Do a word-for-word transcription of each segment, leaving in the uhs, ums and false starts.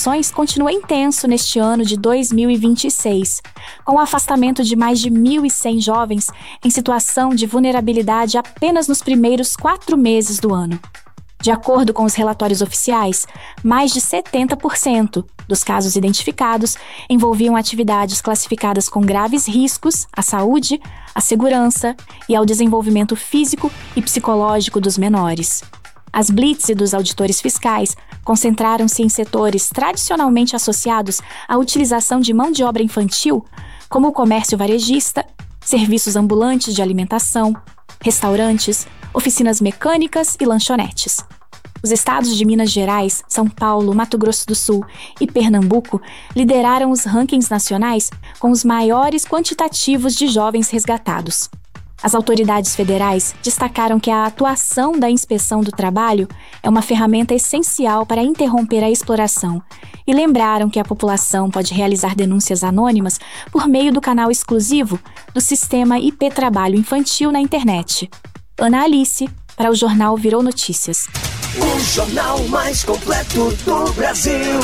fiscalizações continua intenso neste ano de dois mil e vinte e seis, com o afastamento de mais de mil e cem jovens em situação de vulnerabilidade apenas nos primeiros quatro meses do ano. De acordo com os relatórios oficiais, mais de setenta por cento dos casos identificados envolviam atividades classificadas com graves riscos à saúde, à segurança e ao desenvolvimento físico e psicológico dos menores. As blitz dos auditores fiscais concentraram-se em setores tradicionalmente associados à utilização de mão de obra infantil, como o comércio varejista, serviços ambulantes de alimentação, restaurantes, oficinas mecânicas e lanchonetes. Os estados de Minas Gerais, São Paulo, Mato Grosso do Sul e Pernambuco lideraram os rankings nacionais com os maiores quantitativos de jovens resgatados. As autoridades federais destacaram que a atuação da Inspeção do Trabalho é uma ferramenta essencial para interromper a exploração e lembraram que a população pode realizar denúncias anônimas por meio do canal exclusivo do Sistema I P Trabalho Infantil na internet. Ana Alice, para o Jornal Virou Notícias. O jornal mais completo do Brasil.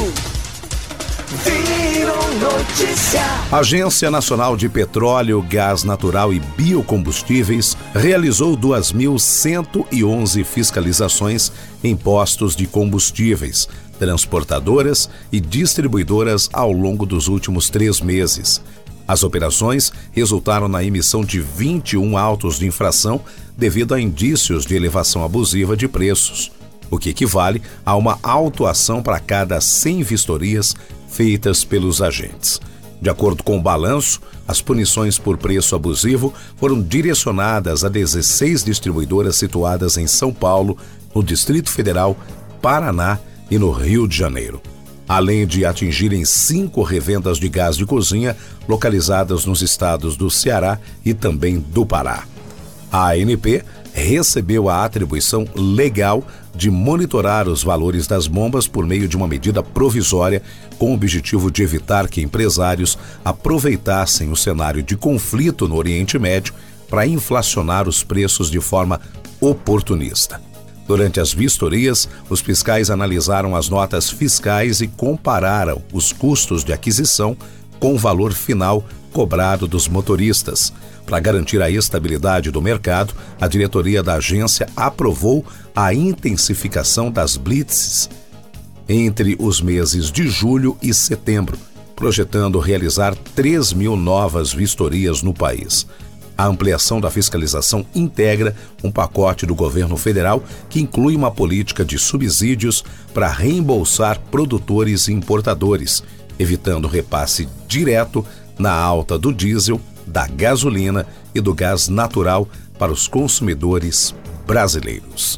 Virou Notícia. A Agência Nacional de Petróleo, Gás Natural e Biocombustíveis realizou duas mil cento e onze fiscalizações em postos de combustíveis, transportadoras e distribuidoras ao longo dos últimos três meses. As operações resultaram na emissão de vinte e um autos de infração devido a indícios de elevação abusiva de preços, o que equivale a uma autuação para cada cem vistorias feitas pelos agentes. De acordo com o balanço, as punições por preço abusivo foram direcionadas a dezesseis distribuidoras situadas em São Paulo, no Distrito Federal, Paraná e no Rio de Janeiro, além de atingirem cinco revendas de gás de cozinha localizadas nos estados do Ceará e também do Pará. A ANP recebeu a atribuição legal de monitorar os valores das bombas por meio de uma medida provisória com o objetivo de evitar que empresários aproveitassem o cenário de conflito no Oriente Médio para inflacionar os preços de forma oportunista. Durante as vistorias, os fiscais analisaram as notas fiscais e compararam os custos de aquisição com o valor final cobrado dos motoristas. Para garantir a estabilidade do mercado, a diretoria da agência aprovou a intensificação das blitzes entre os meses de julho e setembro, projetando realizar três mil novas vistorias no país. A ampliação da fiscalização integra um pacote do governo federal que inclui uma política de subsídios para reembolsar produtores e importadores, evitando repasse direto na alta do diesel, da gasolina e do gás natural para os consumidores brasileiros.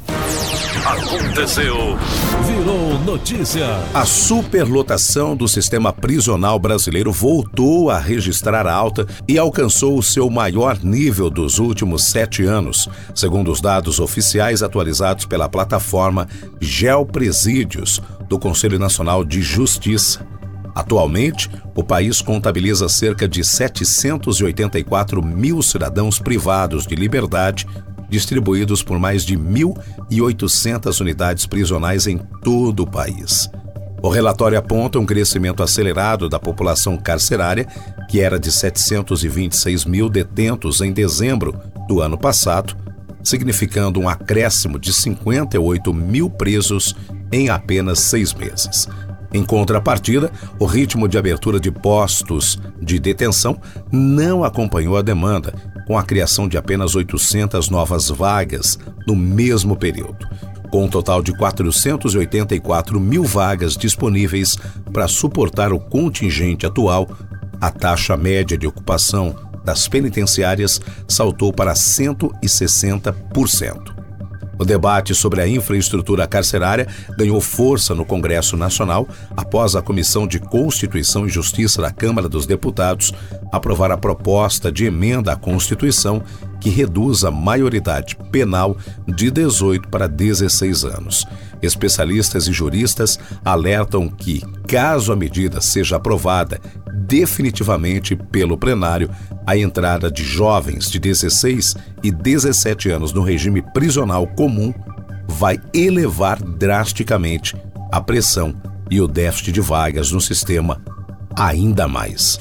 Aconteceu. Virou notícia. A superlotação do sistema prisional brasileiro voltou a registrar alta e alcançou o seu maior nível dos últimos sete anos, segundo os dados oficiais atualizados pela plataforma Geopresídios do Conselho Nacional de Justiça. Atualmente, o país contabiliza cerca de setecentos e oitenta e quatro mil cidadãos privados de liberdade, distribuídos por mais de mil e oitocentas unidades prisionais em todo o país. O relatório aponta um crescimento acelerado da população carcerária, que era de setecentos e vinte e seis mil detentos em dezembro do ano passado, significando um acréscimo de cinquenta e oito mil presos em apenas seis meses. Em contrapartida, o ritmo de abertura de postos de detenção não acompanhou a demanda, com a criação de apenas oitocentas novas vagas no mesmo período, com um total de quatrocentos e oitenta e quatro mil vagas disponíveis para suportar o contingente atual. A taxa média de ocupação das penitenciárias saltou para cento e sessenta por cento. O debate sobre a infraestrutura carcerária ganhou força no Congresso Nacional após a Comissão de Constituição e Justiça da Câmara dos Deputados aprovar a proposta de emenda à Constituição que reduz a maioridade penal de dezoito para dezesseis anos. Especialistas e juristas alertam que, caso a medida seja aprovada definitivamente pelo plenário, a entrada de jovens de dezesseis e dezessete anos no regime prisional comum vai elevar drasticamente a pressão e o déficit de vagas no sistema ainda mais.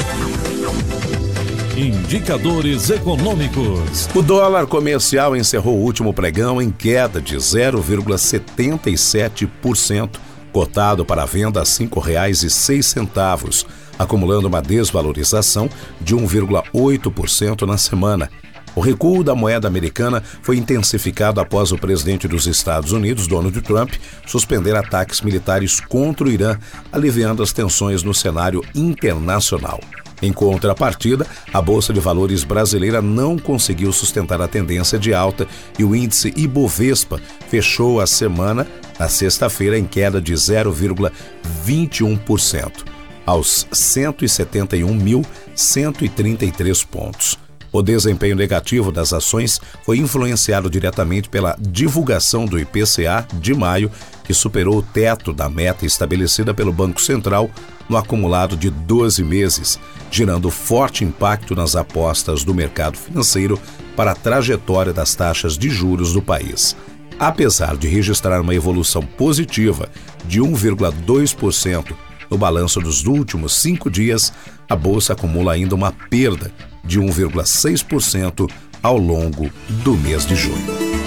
Indicadores econômicos. O dólar comercial encerrou o último pregão em queda de zero vírgula setenta e sete por cento, cotado para a venda a cinco reais e seis centavos, acumulando uma desvalorização de um vírgula oito por cento na semana. O recuo da moeda americana foi intensificado após o presidente dos Estados Unidos, Donald Trump, suspender ataques militares contra o Irã, aliviando as tensões no cenário internacional. Em contrapartida, a Bolsa de Valores brasileira não conseguiu sustentar a tendência de alta e o índice Ibovespa fechou a semana, na sexta-feira, em queda de zero vírgula vinte e um por cento, aos cento e setenta e um mil cento e trinta e três pontos. O desempenho negativo das ações foi influenciado diretamente pela divulgação do I P C A de maio, que superou o teto da meta estabelecida pelo Banco Central no acumulado de doze meses, gerando forte impacto nas apostas do mercado financeiro para a trajetória das taxas de juros do país. Apesar de registrar uma evolução positiva de um vírgula dois por cento no balanço dos últimos cinco dias, a Bolsa acumula ainda uma perda de um vírgula seis por cento ao longo do mês de junho.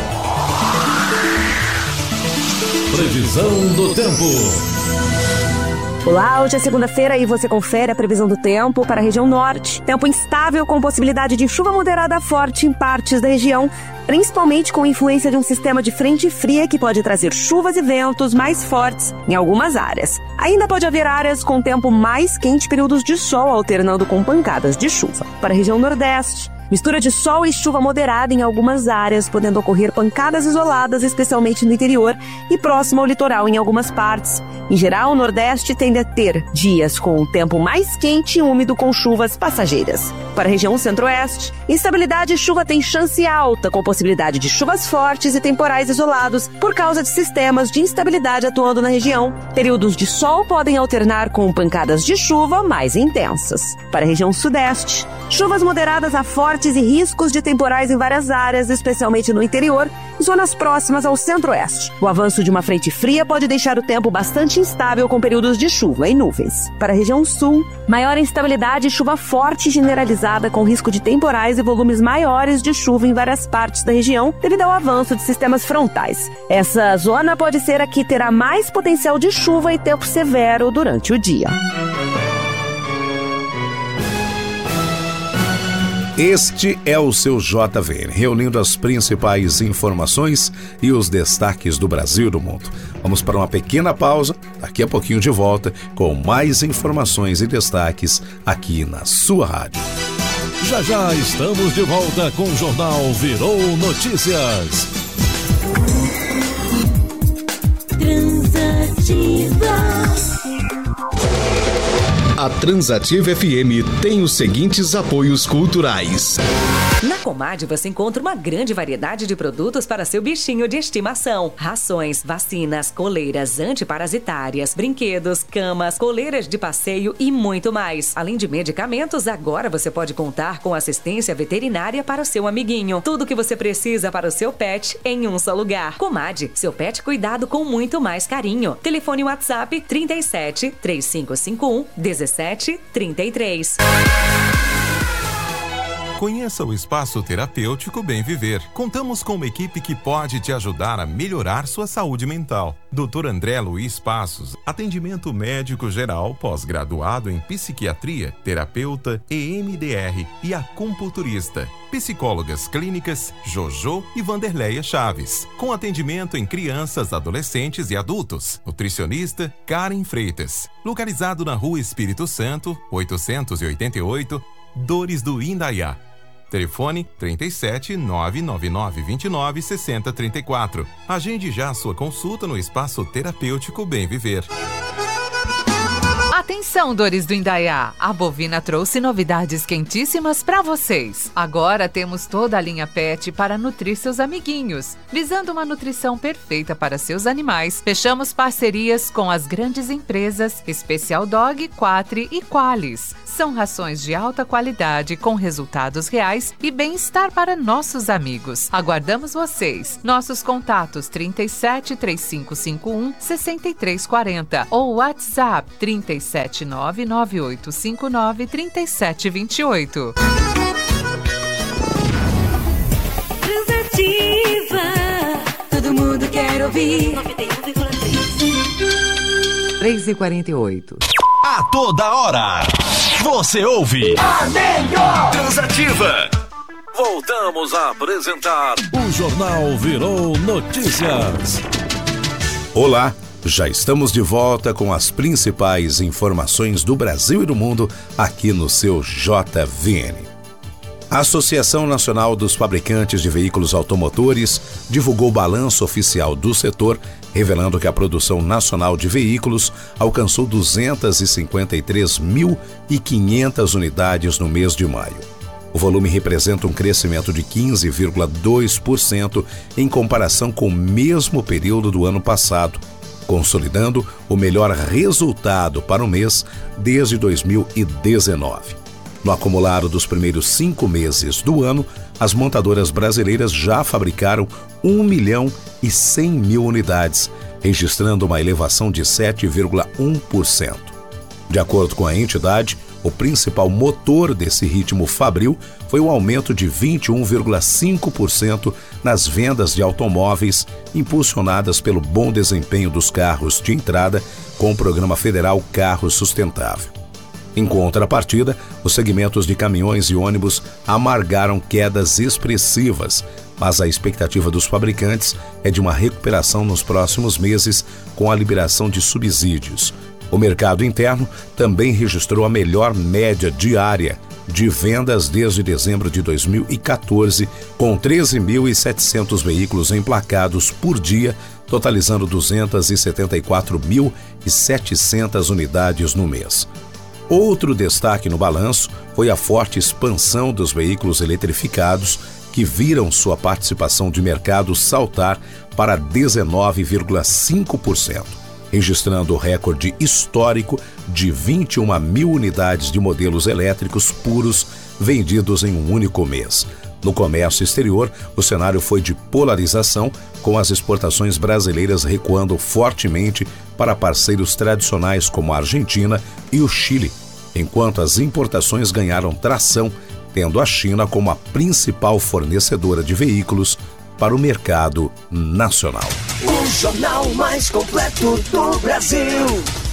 Previsão do tempo. Olá, hoje é segunda-feira e você confere a previsão do tempo para a região norte. Tempo instável com possibilidade de chuva moderada forte em partes da região, principalmente com influência de um sistema de frente fria que pode trazer chuvas e ventos mais fortes em algumas áreas. Ainda pode haver áreas com tempo mais quente, períodos de sol alternando com pancadas de chuva. Para a região nordeste, mistura de sol e chuva moderada em algumas áreas, podendo ocorrer pancadas isoladas, especialmente no interior e próximo ao litoral em algumas partes. Em geral, o Nordeste tende a ter dias com o tempo mais quente e úmido com chuvas passageiras. Para a região Centro-Oeste, instabilidade e chuva tem chance alta, com possibilidade de chuvas fortes e temporais isolados por causa de sistemas de instabilidade atuando na região. Períodos de sol podem alternar com pancadas de chuva mais intensas. Para a região Sudeste, chuvas moderadas a fortes e riscos de temporais em várias áreas, especialmente no interior e zonas próximas ao Centro-Oeste. O avanço de uma frente fria pode deixar o tempo bastante instável com períodos de chuva e nuvens. Para a região Sul, maior instabilidade e chuva forte generalizada com risco de temporais e volumes maiores de chuva em várias partes da região devido ao avanço de sistemas frontais. Essa zona pode ser a que terá mais potencial de chuva e tempo severo durante o dia. Este é o seu J V N, reunindo as principais informações e os destaques do Brasil e do mundo. Vamos para uma pequena pausa, daqui a pouquinho de volta com mais informações e destaques aqui na sua rádio. Já já estamos de volta com o Jornal Virou Notícias. Transativa. A Transativa F M tem os seguintes apoios culturais. Na Comad você encontra uma grande variedade de produtos para seu bichinho de estimação. Rações, vacinas, coleiras antiparasitárias, brinquedos, camas, coleiras de passeio e muito mais. Além de medicamentos, agora você pode contar com assistência veterinária para o seu amiguinho. Tudo o que você precisa para o seu pet em um só lugar. Comad, seu pet cuidado com muito mais carinho. Telefone WhatsApp trinta e sete, três cinco cinco um, dezessete trinta e três. Conheça o Espaço Terapêutico Bem Viver. Contamos com uma equipe que pode te ajudar a melhorar sua saúde mental. doutor André Luiz Passos, atendimento médico geral, pós-graduado em psiquiatria, terapeuta, E M D R e acupunturista. Psicólogas clínicas Jojo e Vanderleia Chaves, com atendimento em crianças, adolescentes e adultos. Nutricionista Karen Freitas, localizado na Rua Espírito Santo, oitocentos e oitenta e oito, Dores do Indaiá. Telefone trinta e sete, nove nove nove, vinte e nove, sessenta, trinta e quatro. Agende já a sua consulta no Espaço Terapêutico Bem Viver. Atenção! Atenção, dores do Indaiá! A Bovina trouxe novidades quentíssimas para vocês. Agora temos toda a linha Pet para nutrir seus amiguinhos. Visando uma nutrição perfeita para seus animais, fechamos parcerias com as grandes empresas Special Dog, Quatri e Qualis. São rações de alta qualidade com resultados reais e bem-estar para nossos amigos. Aguardamos vocês. Nossos contatos trinta e sete, trinta e cinco cinquenta e um, sessenta e três quarenta ou WhatsApp trinta e sete, nove nove oito cinco nove, trinta e sete vinte e oito. Transativa, todo mundo quer ouvir. noventa e um vírgula três. três e quarenta e oito. A toda hora, você ouve A melhor Transativa. Voltamos a apresentar O Jornal Virou Notícias. Olá, já estamos de volta com as principais informações do Brasil e do mundo aqui no seu J V N. A Associação Nacional dos Fabricantes de Veículos Automotores divulgou o balanço oficial do setor, revelando que a produção nacional de veículos alcançou duzentas e cinquenta e três mil e quinhentas unidades no mês de maio. O volume representa um crescimento de quinze vírgula dois por cento em comparação com o mesmo período do ano passado, consolidando o melhor resultado para o mês desde dois mil e dezenove. No acumulado dos primeiros cinco meses do ano, as montadoras brasileiras já fabricaram um milhão e cem mil unidades, registrando uma elevação de sete vírgula um por cento. De acordo com a entidade, o principal motor desse ritmo fabril foi o aumento de vinte e um vírgula cinco por cento nas vendas de automóveis, impulsionadas pelo bom desempenho dos carros de entrada com o Programa Federal Carro Sustentável. Em contrapartida, os segmentos de caminhões e ônibus amargaram quedas expressivas, mas a expectativa dos fabricantes é de uma recuperação nos próximos meses com a liberação de subsídios. O mercado interno também registrou a melhor média diária de vendas desde dezembro de dois mil e quatorze, com treze mil e setecentos veículos emplacados por dia, totalizando duzentas e setenta e quatro mil e setecentas unidades no mês. Outro destaque no balanço foi a forte expansão dos veículos eletrificados, que viram sua participação de mercado saltar para dezenove vírgula cinco por cento, registrando o recorde histórico de vinte e uma mil unidades de modelos elétricos puros vendidos em um único mês. No comércio exterior, o cenário foi de polarização, com as exportações brasileiras recuando fortemente para parceiros tradicionais como a Argentina e o Chile, enquanto as importações ganharam tração, tendo a China como a principal fornecedora de veículos para o mercado nacional. O jornal mais completo do Brasil.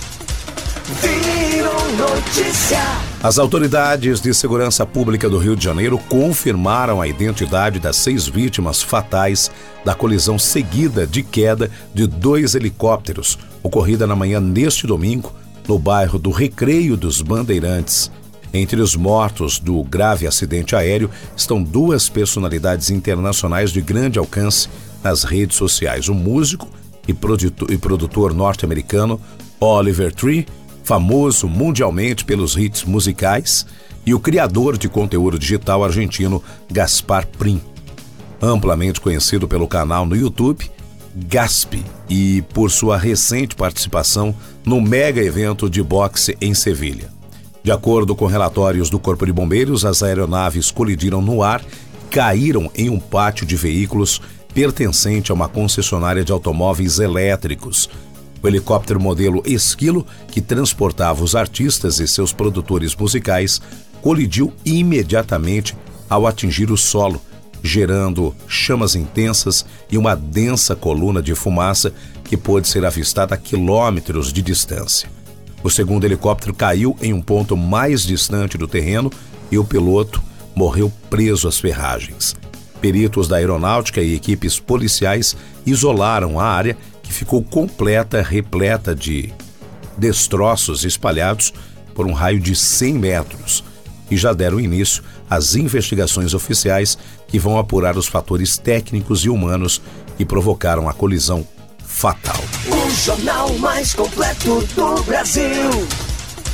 Virou notícia. As autoridades de segurança pública do Rio de Janeiro confirmaram a identidade das seis vítimas fatais da colisão seguida de queda de dois helicópteros, ocorrida na manhã neste domingo, no bairro do Recreio dos Bandeirantes. Entre os mortos do grave acidente aéreo estão duas personalidades internacionais de grande alcance nas redes sociais: o músico e produtor, e produtor norte-americano Oliver Tree, famoso mundialmente pelos hits musicais, e o criador de conteúdo digital argentino Gaspar Prim, amplamente conhecido pelo canal no YouTube Gaspi e por sua recente participação no mega evento de boxe em Sevilha. De acordo com relatórios do Corpo de Bombeiros, as aeronaves colidiram no ar e caíram em um pátio de veículos pertencente a uma concessionária de automóveis elétricos. O helicóptero modelo Esquilo, que transportava os artistas e seus produtores musicais, colidiu imediatamente ao atingir o solo, gerando chamas intensas e uma densa coluna de fumaça que pôde ser avistada a quilômetros de distância. O segundo helicóptero caiu em um ponto mais distante do terreno e o piloto morreu preso às ferragens. Peritos da aeronáutica e equipes policiais isolaram a área, que ficou completa, repleta de destroços espalhados por um raio de cem metros, e já deram início às investigações oficiais que vão apurar os fatores técnicos e humanos que provocaram a colisão fatal. O jornal mais completo do Brasil.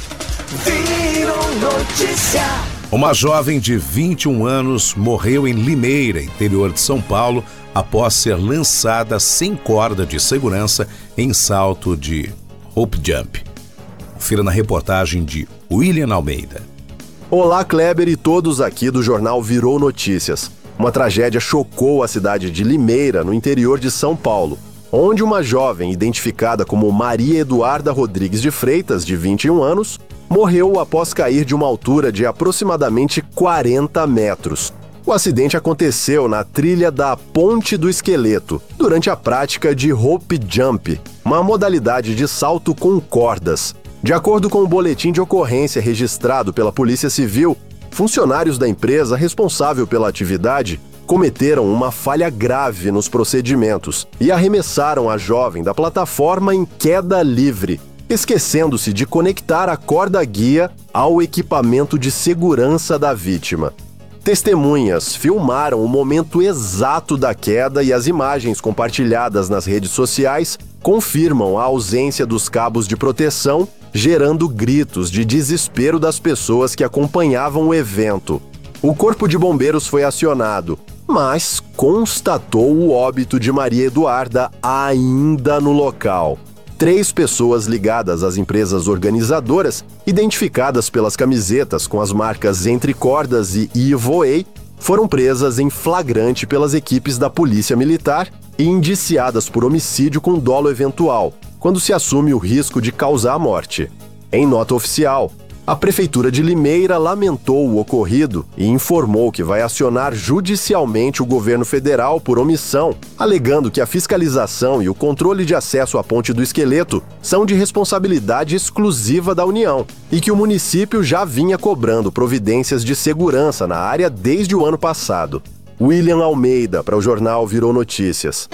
Virou notícia. Uma jovem de vinte e um anos morreu em Limeira, interior de São Paulo, após ser lançada sem corda de segurança em salto de rope jump. Confira na reportagem de William Almeida. Olá, Kleber e todos aqui do jornal Virou Notícias. Uma tragédia chocou a cidade de Limeira, no interior de São Paulo, onde uma jovem identificada como Maria Eduarda Rodrigues de Freitas, de vinte e um anos, morreu após cair de uma altura de aproximadamente quarenta metros. O acidente aconteceu na trilha da Ponte do Esqueleto, durante a prática de rope jump, uma modalidade de salto com cordas. De acordo com o boletim de ocorrência registrado pela Polícia Civil, funcionários da empresa responsável pela atividade cometeram uma falha grave nos procedimentos e arremessaram a jovem da plataforma em queda livre, esquecendo-se de conectar a corda guia ao equipamento de segurança da vítima. Testemunhas filmaram o momento exato da queda e as imagens compartilhadas nas redes sociais confirmam a ausência dos cabos de proteção, gerando gritos de desespero das pessoas que acompanhavam o evento. O corpo de bombeiros foi acionado, mas constatou o óbito de Maria Eduarda ainda no local. Três pessoas ligadas às empresas organizadoras, identificadas pelas camisetas com as marcas Entre Cordas e Ivoei, foram presas em flagrante pelas equipes da Polícia Militar e indiciadas por homicídio com dolo eventual, quando se assume o risco de causar a morte. Em nota oficial, a Prefeitura de Limeira lamentou o ocorrido e informou que vai acionar judicialmente o governo federal por omissão, alegando que a fiscalização e o controle de acesso à Ponte do Esqueleto são de responsabilidade exclusiva da União e que o município já vinha cobrando providências de segurança na área desde o ano passado. William Almeida, para o jornal Virou Notícias.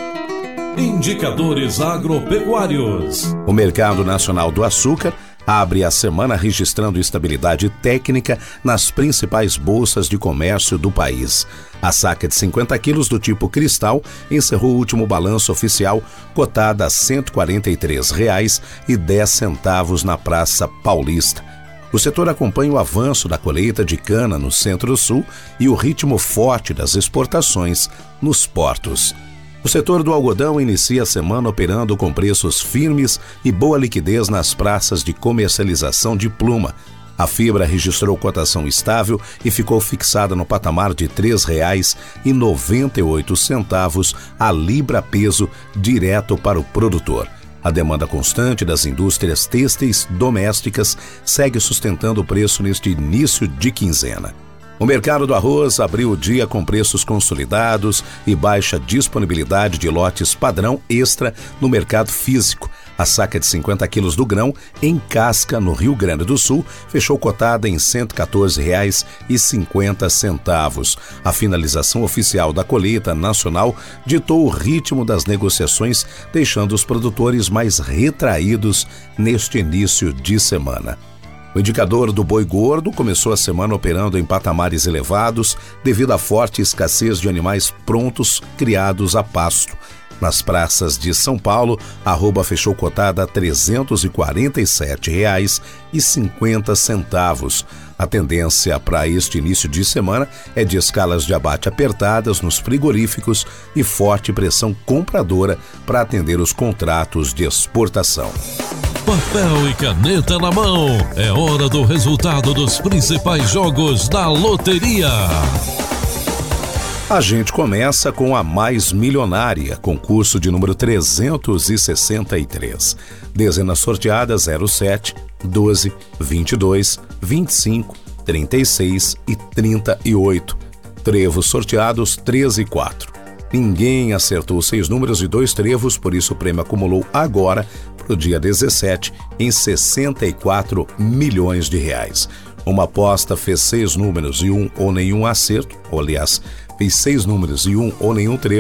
Indicadores agropecuários. O Mercado Nacional do Açúcar abre a semana registrando estabilidade técnica nas principais bolsas de comércio do país. A saca de cinquenta quilos do tipo cristal encerrou o último balanço oficial cotada a cento e quarenta e três reais e dez centavos na Praça Paulista. O setor acompanha o avanço da colheita de cana no Centro-Sul e o ritmo forte das exportações nos portos. O setor do algodão inicia a semana operando com preços firmes e boa liquidez nas praças de comercialização de pluma. A fibra registrou cotação estável e ficou fixada no patamar de três reais e noventa e oito centavos a libra-peso direto para o produtor. A demanda constante das indústrias têxteis domésticas segue sustentando o preço neste início de quinzena. O mercado do arroz abriu o dia com preços consolidados e baixa disponibilidade de lotes padrão extra no mercado físico. A saca de cinquenta quilos do grão, em casca, no Rio Grande do Sul, fechou cotada em cento e quatorze reais e cinquenta centavos. A finalização oficial da colheita nacional ditou o ritmo das negociações, deixando os produtores mais retraídos neste início de semana. O indicador do boi gordo começou a semana operando em patamares elevados devido à forte escassez de animais prontos criados a pasto. Nas praças de São Paulo, a arroba fechou cotada a trezentos e quarenta e sete reais e cinquenta centavos. A tendência para este início de semana é de escalas de abate apertadas nos frigoríficos e forte pressão compradora para atender os contratos de exportação. Papel e caneta na mão. É hora do resultado dos principais jogos da loteria. A gente começa com a Mais Milionária, concurso de número trezentos e sessenta e três. Dezenas sorteadas zero sete, doze, vinte e dois, vinte e cinco, trinta e seis e trinta e oito. Trevos sorteados treze e quatro. Ninguém acertou seis números e dois trevos, por isso o prêmio acumulou agora, para o dia dezessete, em sessenta e quatro milhões de reais. Uma aposta fez seis números e um ou nenhum acerto, ou aliás, fez seis números e um ou nenhum trevo,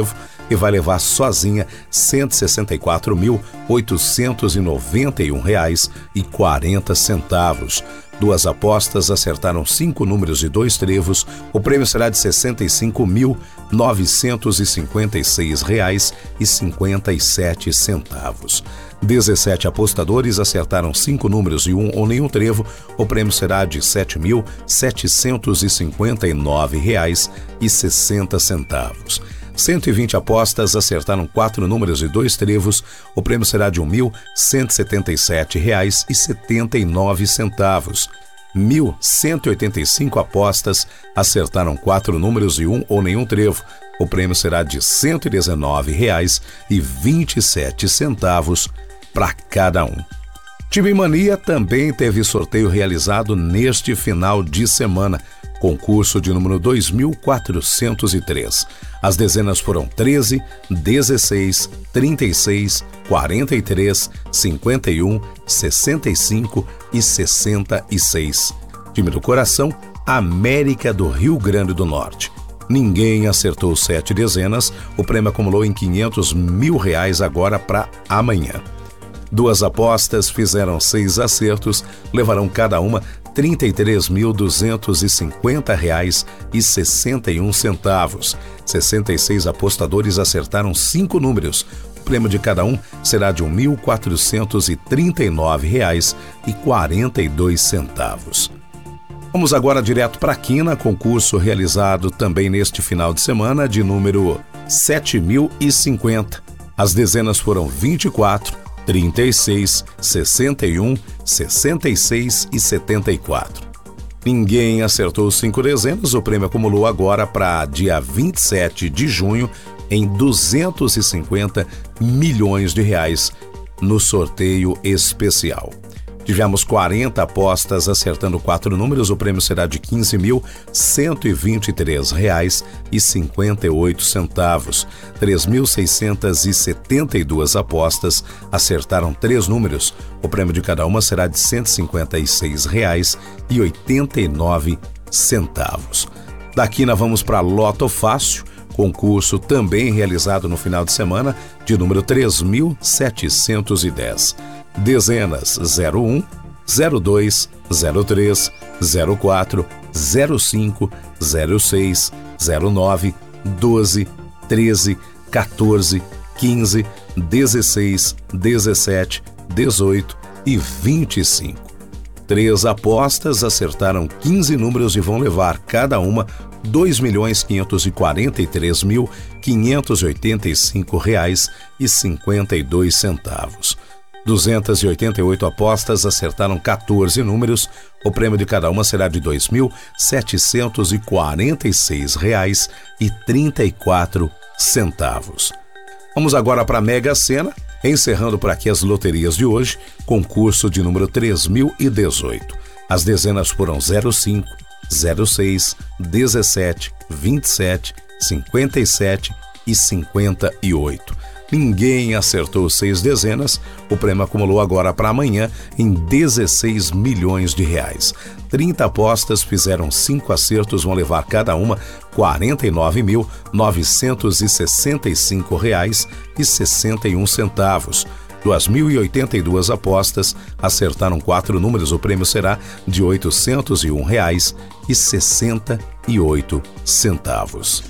e vai levar sozinha cento e sessenta e quatro mil, oitocentos e noventa e um reais e quarenta centavos. Duas apostas acertaram cinco números e dois trevos. O prêmio será de sessenta e cinco mil, novecentos e cinquenta e seis reais e cinquenta e sete centavos. dezessete apostadores acertaram cinco números e um ou nenhum trevo. O prêmio será de sete mil, setecentos e cinquenta e nove reais e sessenta centavos. cento e vinte apostas acertaram quatro números e dois trevos. O prêmio será de um mil, cento e setenta e sete reais e setenta e nove centavos. mil cento e oitenta e cinco apostas acertaram quatro números e um ou nenhum trevo. O prêmio será de cento e dezenove reais e vinte e sete centavos para cada um. Time Mania também teve sorteio realizado neste final de semana, concurso de número dois mil quatrocentos e três. As dezenas foram treze, dezesseis, trinta e seis, quarenta e três, cinquenta e um, sessenta e cinco e sessenta e seis. Time do coração, América do Rio Grande do Norte. Ninguém acertou sete dezenas, o prêmio acumulou em quinhentos mil reais agora para amanhã. Duas apostas fizeram seis acertos, levarão cada uma trinta e três mil, duzentos e cinquenta reais e sessenta e um centavos. sessenta e seis apostadores acertaram cinco números. O prêmio de cada um será de mil quatrocentos e trinta e nove reais e quarenta e dois centavos. Vamos agora direto para a quina, concurso realizado também neste final de semana, de número sete mil e cinquenta. As dezenas foram vinte e quatro, trinta e seis, sessenta e um, sessenta e seis e setenta e quatro. Ninguém acertou cinco dezenas, o prêmio acumulou agora para dia vinte e sete de junho em duzentos e cinquenta milhões de reais no sorteio especial. Tivemos quarenta apostas acertando quatro números, o prêmio será de quinze mil, cento e vinte e três reais e cinquenta e oito centavos. três mil seiscentas e setenta e duas apostas acertaram três números. O prêmio de cada uma será de cento e cinquenta e seis reais e oitenta e nove centavos. Daqui nós vamos para Loto Fácil, concurso também realizado no final de semana, de número três mil setecentos e dez. Dezenas zero um, zero dois, zero três, zero quatro, zero cinco, zero seis, zero nove, doze, treze, quatorze, quinze, dezesseis, dezessete, dezoito e vinte e cinco. Três apostas acertaram quinze números e vão levar cada uma dois milhões quinhentos e quarenta e três mil, quinhentos e oitenta e cinco reais e cinquenta e dois centavos. duzentas e oitenta e oito apostas acertaram quatorze números. O prêmio de cada uma será de dois mil setecentos e quarenta e seis reais e trinta e quatro centavos. Vamos agora para a Mega Sena, encerrando por aqui as loterias de hoje, concurso de número três mil e dezoito. As dezenas foram zero cinco, zero seis, dezessete, vinte e sete, cinquenta e sete e cinquenta e oito. Ninguém acertou seis dezenas, o prêmio acumulou agora para amanhã em dezesseis milhões de reais. trinta apostas fizeram cinco acertos, vão levar cada uma quarenta e nove mil, novecentos e sessenta e cinco reais e sessenta e um centavos. duas mil e oitenta e duas apostas acertaram quatro números, o prêmio será de oitocentos e um reais e sessenta e oito centavos.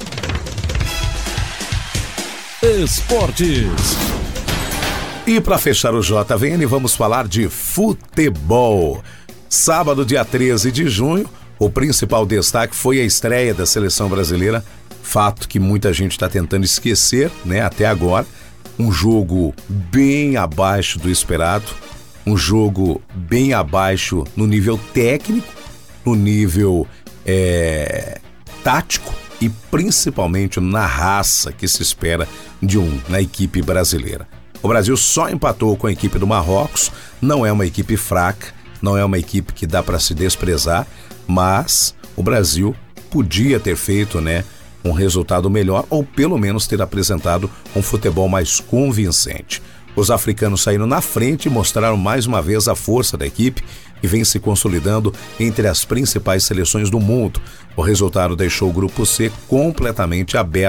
Esportes. E para fechar o J V N, vamos falar de futebol. Sábado, dia treze de junho, o principal destaque foi a estreia da seleção brasileira, fato que muita gente está tentando esquecer, né, até agora. Um jogo bem abaixo do esperado, um jogo bem abaixo no nível técnico, no nível é, tático e principalmente na raça que se espera de um na equipe brasileira. O Brasil só empatou com a equipe do Marrocos, não é uma equipe fraca, não é uma equipe que dá para se desprezar, mas o Brasil podia ter feito, né, um resultado melhor ou pelo menos ter apresentado um futebol mais convincente. Os africanos saíram na frente e mostraram mais uma vez a força da equipe e vem se consolidando entre as principais seleções do mundo. O resultado deixou o Grupo C completamente aberto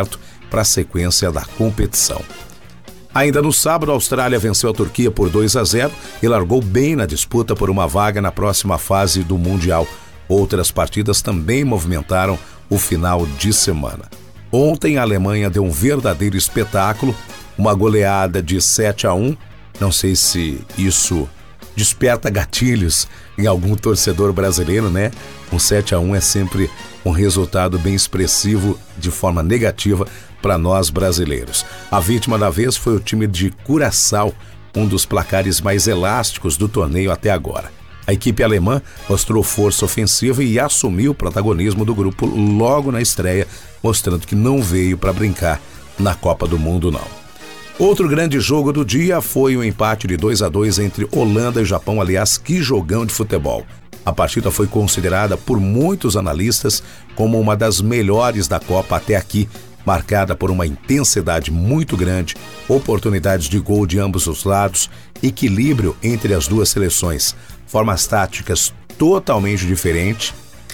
para a sequência da competição. Ainda no sábado, a Austrália venceu a Turquia por dois a zero e largou bem na disputa por uma vaga na próxima fase do Mundial. Outras partidas também movimentaram o final de semana. Ontem, a Alemanha deu um verdadeiro espetáculo, uma goleada de sete a um. Não sei se isso desperta gatilhos em algum torcedor brasileiro, né? Um sete a um é sempre um resultado bem expressivo de forma negativa para nós brasileiros. A vítima da vez foi o time de Curaçao, um dos placares mais elásticos do torneio até agora. A equipe alemã mostrou força ofensiva e assumiu o protagonismo do grupo logo na estreia, mostrando que não veio para brincar na Copa do Mundo, não. Outro grande jogo do dia foi o empate de dois a dois entre Holanda e Japão. Aliás, que jogão de futebol. A partida foi considerada por muitos analistas como uma das melhores da Copa até aqui, marcada por uma intensidade muito grande, oportunidades de gol de ambos os lados, equilíbrio entre as duas seleções, formas táticas totalmente diferentes.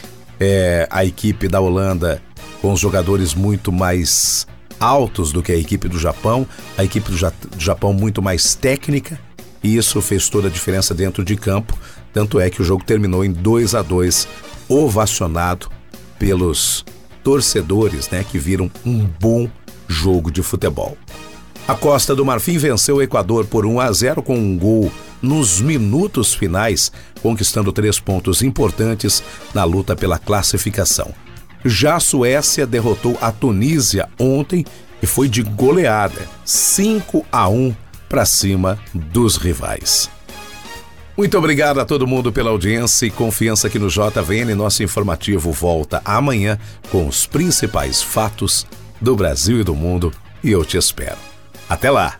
É, a equipe da Holanda com os jogadores muito mais altos do que a equipe do Japão, a equipe do Japão muito mais técnica, e isso fez toda a diferença dentro de campo, tanto é que o jogo terminou em dois a dois, ovacionado pelos torcedores, né, que viram um bom jogo de futebol. A Costa do Marfim venceu o Equador por um a zero com um gol nos minutos finais, conquistando três pontos importantes na luta pela classificação. Já a Suécia derrotou a Tunísia ontem e foi de goleada, cinco a um para cima dos rivais. Muito obrigado a todo mundo pela audiência e confiança aqui no J V N. Nosso informativo volta amanhã com os principais fatos do Brasil e do mundo e eu te espero. Até lá!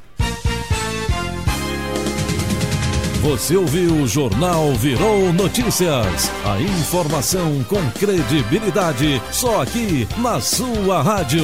Você ouviu o Jornal Virou Notícias. A informação com credibilidade só aqui na sua rádio.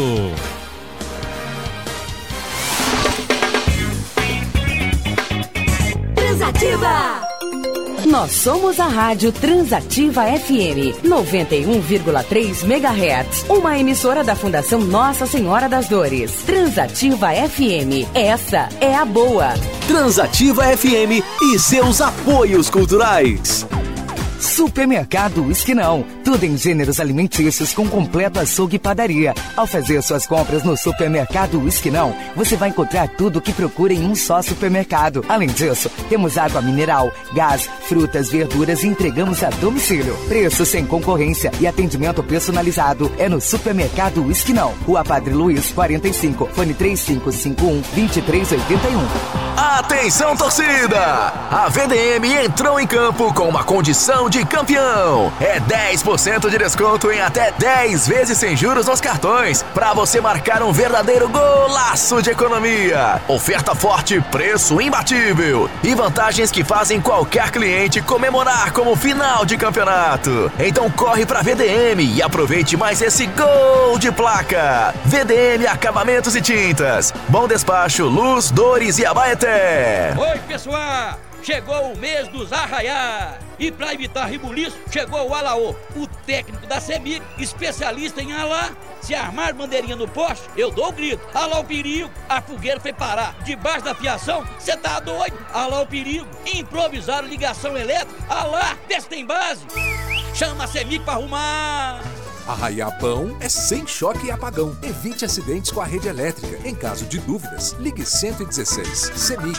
Transativa! Nós somos a Rádio Transativa F M, noventa e um vírgula três megahertz, uma emissora da Fundação Nossa Senhora das Dores. Transativa F M, essa é a boa. Transativa F M e seus apoios culturais. Supermercado Esquinão, tudo em gêneros alimentícios com completo açougue e padaria. Ao fazer suas compras no Supermercado Esquinão, você vai encontrar tudo o que procura em um só supermercado. Além disso, temos água mineral, gás, frutas, verduras e entregamos a domicílio. Preço sem concorrência e atendimento personalizado é no Supermercado Esquinão. Rua Padre Luiz, quarenta e cinco, fone três cinco cinco um, dois três oito um. Atenção, torcida! A V D M entrou em campo com uma condição de campeão. É dez por cento de desconto em até dez vezes sem juros nos cartões, para você marcar um verdadeiro golaço de economia. Oferta forte, preço imbatível e vantagens que fazem qualquer cliente comemorar como final de campeonato. Então corre pra V D M e aproveite mais esse gol de placa. V D M Acabamentos e Tintas. Bom Despacho, Luz, Dores e Abaeté. Oi, pessoal! Chegou o mês dos arraiá e para evitar rebuliço, chegou o Alaô, o técnico da CEMIG, especialista em alá. Se armar bandeirinha no poste, eu dou o grito. Alá o perigo, a fogueira foi parar. Debaixo da fiação, cê tá doido? Alá o perigo, improvisaram ligação elétrica. Alá, vê se tem base. Chama a CEMIG pra arrumar. Arraiar pão é sem choque e apagão. Evite acidentes com a rede elétrica. Em caso de dúvidas, ligue cento e dezesseis. CEMIG.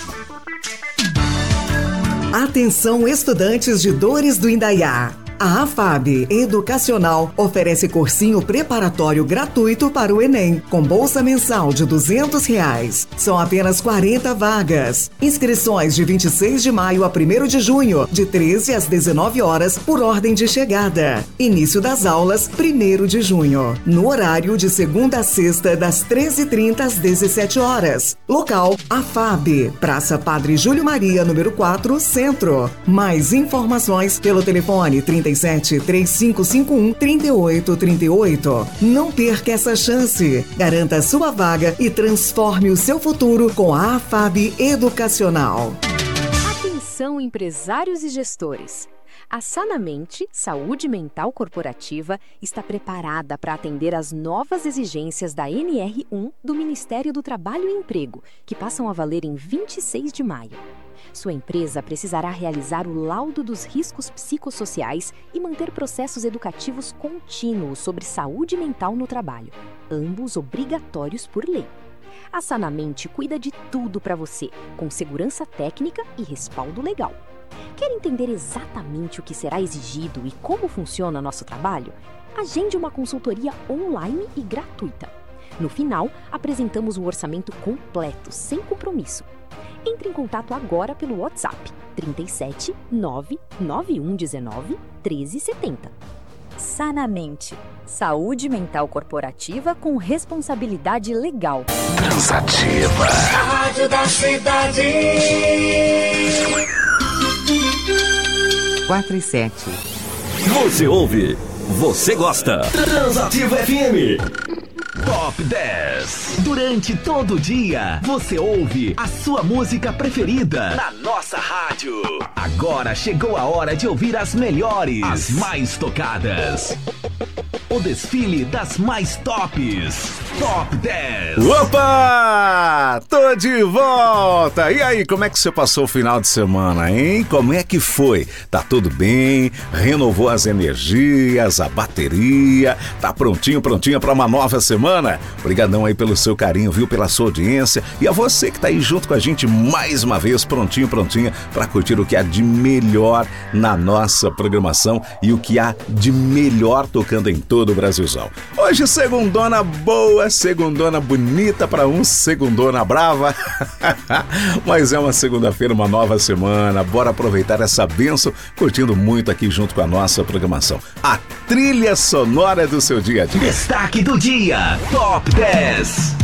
Atenção, estudantes de Dores do Indaiá. A AFAB Educacional oferece cursinho preparatório gratuito para o Enem, com bolsa mensal de duzentos reais. São apenas quarenta vagas. Inscrições de vinte e seis de maio a primeiro de junho, de treze às dezenove horas, por ordem de chegada. Início das aulas, primeiro de junho. No horário de segunda a sexta, das treze e trinta às dezessete horas. Local, AFAB, Praça Padre Júlio Maria, número quatro, Centro. Mais informações pelo telefone trinta e sete, três cinco cinco um, três oito três oito. Não perca essa chance. Garanta sua vaga e transforme o seu futuro com a AFAB Educacional. Atenção, empresários e gestores. A Sanamente, Saúde Mental Corporativa, está preparada para atender às novas exigências da N R um do Ministério do Trabalho e Emprego, que passam a valer em vinte e seis de maio. Sua empresa precisará realizar o laudo dos riscos psicossociais e manter processos educativos contínuos sobre saúde mental no trabalho, ambos obrigatórios por lei. A Sanamente cuida de tudo para você, com segurança técnica e respaldo legal. Quer entender exatamente o que será exigido e como funciona nosso trabalho? Agende uma consultoria online e gratuita. No final, apresentamos um orçamento completo, sem compromisso. Entre em contato agora pelo WhatsApp trinta e sete, nove nove um um, treze setenta. Sanamente. Saúde mental corporativa com responsabilidade legal. Transativa. A rádio da cidade. quatro e sete. Você ouve, você gosta. Transativa F M. Top dez. Durante todo o dia, você ouve a sua música preferida na nossa rádio. Agora chegou a hora de ouvir as melhores, as mais tocadas. O desfile das mais tops. Top dez. Opa! Tô de volta! E aí, como é que você passou o final de semana, hein? Como é que foi? Tá tudo bem? Renovou as energias, a bateria? Tá prontinho, prontinha pra uma nova semana? Obrigadão aí pelo seu carinho, viu? Pela sua audiência. E a você que tá aí junto com a gente mais uma vez, prontinho, prontinha, pra curtir o que há de melhor na nossa programação e o que há de melhor tocando em todo o Brasilzão. Hoje, segundona boa, segundona bonita pra um, segundona brava. Mas é uma segunda-feira, uma nova semana. Bora aproveitar essa bênção, curtindo muito aqui junto com a nossa programação. A trilha sonora do seu dia a dia. Destaque do dia, Top dez.